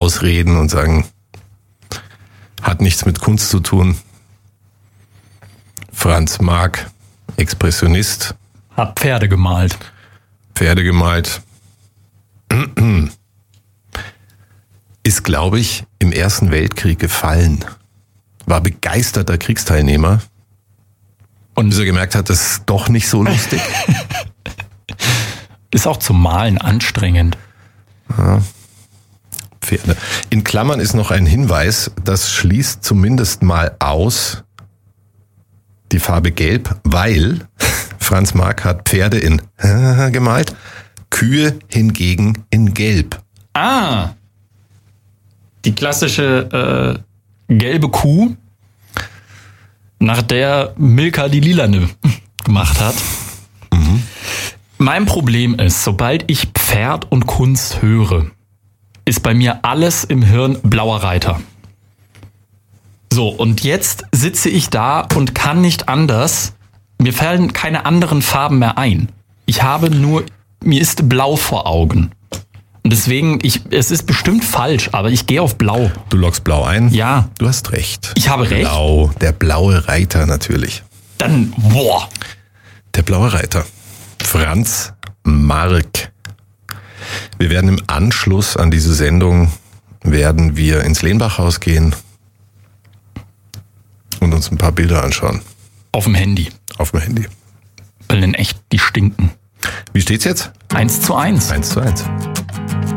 rausreden und sagen, hat nichts mit Kunst zu tun. Franz Marc, Expressionist. Hat Pferde gemalt. Ist, glaube ich, im Ersten Weltkrieg gefallen. War begeisterter Kriegsteilnehmer. Und bis er gemerkt hat, das ist doch nicht so lustig. Ist auch zum Malen anstrengend. Ja. Pferde. In Klammern ist noch ein Hinweis, das schließt zumindest mal aus die Farbe Gelb, weil Franz Marc hat Pferde in gemalt, Kühe hingegen in Gelb. Ah, die klassische gelbe Kuh, nach der Milka die Lilane gemacht hat. Mhm. Mein Problem ist, sobald ich Pferd und Kunst höre, ist bei mir alles im Hirn blauer Reiter. So, und jetzt sitze ich da und kann nicht anders. Mir fallen keine anderen Farben mehr ein. Mir ist blau vor Augen. Und deswegen, es ist bestimmt falsch, aber ich gehe auf blau. Du loggst blau ein? Ja. Du hast recht. Ich habe recht? Blau, der blaue Reiter natürlich. Dann, boah. Der blaue Reiter. Franz Marc. Wir werden im Anschluss an diese Sendung ins Lehnbachhaus gehen und uns ein paar Bilder anschauen. Auf dem Handy. Auf dem Handy. Weil in echt, die stinken. Wie steht's jetzt? 1:1. 1:1.